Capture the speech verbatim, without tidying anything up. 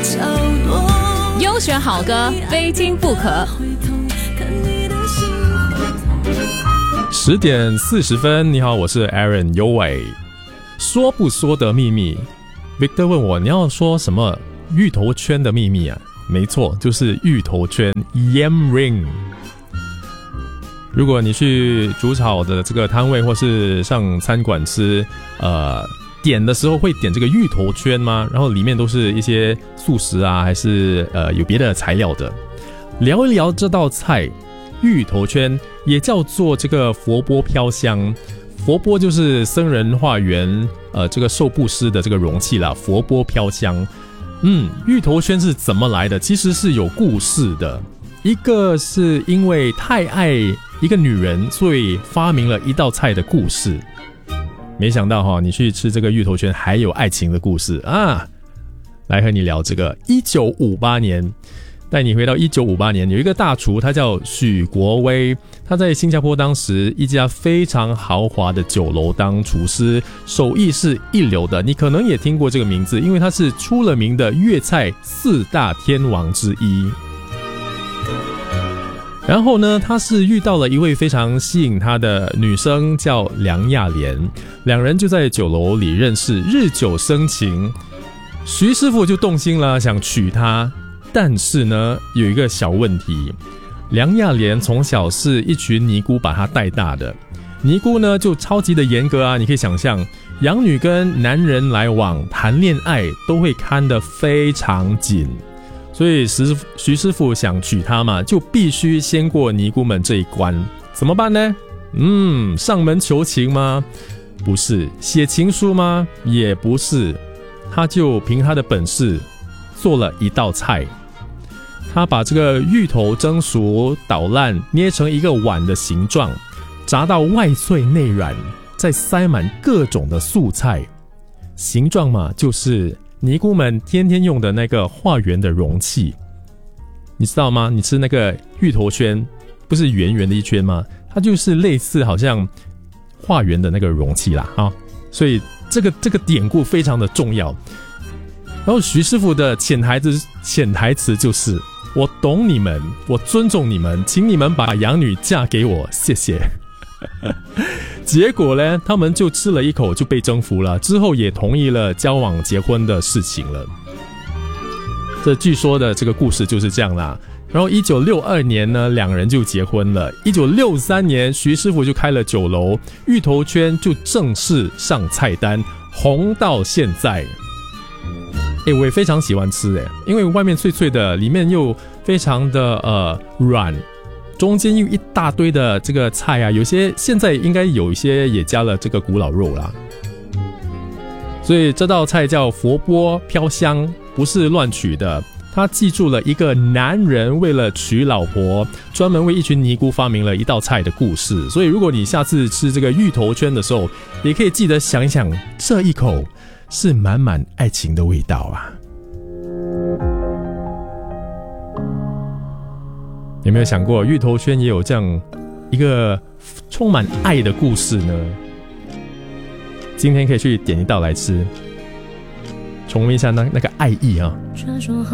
优选好歌，非听不可。 十点四十分，你好，我是 Aaron 尤伟。说不说的秘密 ，Victor 问我你要说什么芋头圈的秘密啊？没错，就是芋头圈 Yam Ring。如果你去煮炒的这个摊位或是上餐馆吃，呃，点的时候会点这个芋头圈吗？然后里面都是一些素食啊，还是呃有别的材料的？聊一聊这道菜，芋头圈也叫做这个佛钵飘香。佛钵就是僧人化缘，呃，这个受布施的这个容器啦。佛钵飘香，嗯，芋头圈是怎么来的？其实是有故事的。一个是因为太爱一个女人，所以发明了一道菜的故事。没想到哈，你去吃这个芋头圈还有爱情的故事啊！来和你聊这个。一九五八年，带你回到一九五八年，有一个大厨，他叫许国威，他在新加坡当时一家非常豪华的酒楼当厨师，手艺是一流的。你可能也听过这个名字，因为他是出了名的粤菜四大天王之一。然后呢，他是遇到了一位非常吸引他的女生，叫梁亚莲，两人就在酒楼里认识，日久生情，徐师傅就动心了，想娶她。但是呢，有一个小问题，梁亚莲从小是一群尼姑把她带大的，尼姑呢就超级的严格啊，你可以想象，养女跟男人来往谈恋爱都会看得非常紧。所以徐师傅想娶她嘛，就必须先过尼姑们这一关。怎么办呢？嗯，上门求情吗？不是。写情书吗？也不是。他就凭他的本事做了一道菜。他把这个芋头蒸熟捣烂，捏成一个碗的形状，炸到外脆内软，再塞满各种的素菜。形状嘛，就是尼姑们天天用的那个化缘的容器，你知道吗？你吃那个芋头圈，不是圆圆的一圈吗？它就是类似好像化缘的那个容器啦啊！所以这个这个典故非常的重要。然后徐师傅的潜台词潜台词就是：我懂你们，我尊重你们，请你们把养女嫁给我，谢谢。结果呢，他们就吃了一口就被征服了，之后也同意了交往结婚的事情了。这据说的这个故事就是这样啦。然后一九六二年呢，两人就结婚了。一九六三年，徐师傅就开了酒楼，芋头圈就正式上菜单，红到现在。欸，我也非常喜欢吃欸，因为外面脆脆的，里面又非常的呃软，中间又一大堆的这个菜啊，有些现在应该有一些也加了这个古老肉啦。所以这道菜叫佛钵飘香，不是乱取的。他记住了一个男人为了娶老婆，专门为一群尼姑发明了一道菜的故事。所以如果你下次吃这个芋头圈的时候，也可以记得想一想，这一口是满满爱情的味道啊。有没有想过芋头圈也有这样一个充满爱的故事呢？今天可以去点一道来吃，重温一下那那个爱意啊。